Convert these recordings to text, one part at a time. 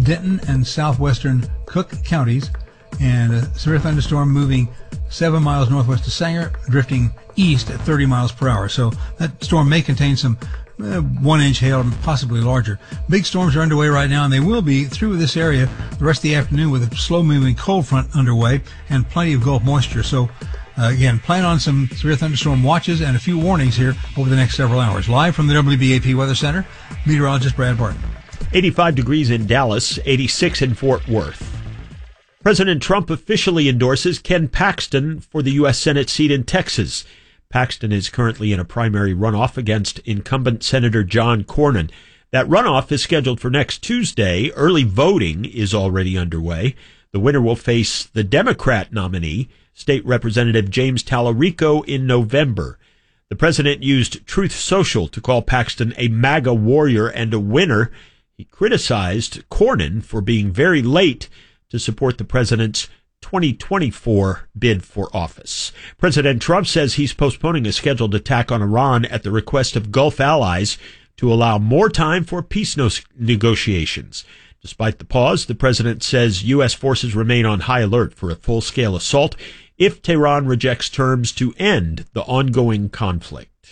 Denton and southwestern Cook counties, and a severe thunderstorm moving 7 miles northwest of Sanger, drifting east at 30 miles per hour. So that storm may contain some 1-inch hail, possibly larger. Big storms are underway right now, and they will be through this area the rest of the afternoon with a slow-moving cold front underway and plenty of Gulf moisture. So, again, plan on some severe thunderstorm watches and a few warnings here over the next several hours. Live from the WBAP Weather Center, meteorologist Brad Barton. 85 degrees in Dallas, 86 in Fort Worth. President Trump officially endorses Ken Paxton for the U.S. Senate seat in Texas. Paxton is currently in a primary runoff against incumbent Senator John Cornyn. That runoff is scheduled for next Tuesday. Early voting is already underway. The winner will face the Democrat nominee, State Representative James Tallarico, in November. The president used Truth Social to call Paxton a MAGA warrior and a winner. He criticized Cornyn for being very late to support the president's 2024 bid for office. President Trump says he's postponing a scheduled attack on Iran at the request of Gulf allies to allow more time for peace negotiations. Despite the pause, the president says U.S. forces remain on high alert for a full-scale assault if Tehran rejects terms to end the ongoing conflict.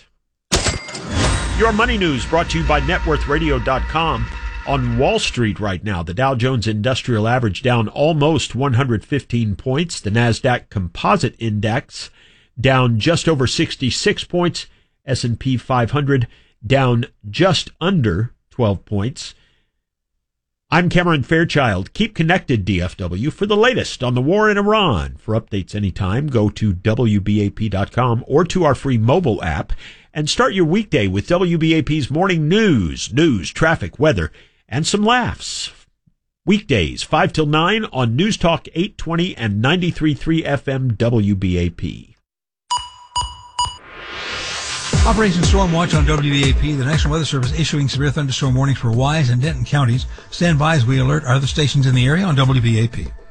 Your money news brought to you by NetWorthRadio.com. On Wall Street right now, the Dow Jones Industrial Average down almost 115 points. The NASDAQ Composite Index down just over 66 points. S&P 500 down just under 12 points. I'm Cameron Fairchild. Keep connected, DFW, for the latest on the war in Iran. For updates anytime, go to WBAP.com or to our free mobile app and start your weekday with WBAP's morning news, traffic, weather, and some laughs. Weekdays, 5 till 9 on News Talk 820 and 93.3 FM WBAP. Operation Storm Watch on WBAP. The National Weather Service issuing severe thunderstorm warnings for Wise and Denton counties. Stand by as we alert other stations in the area on WBAP.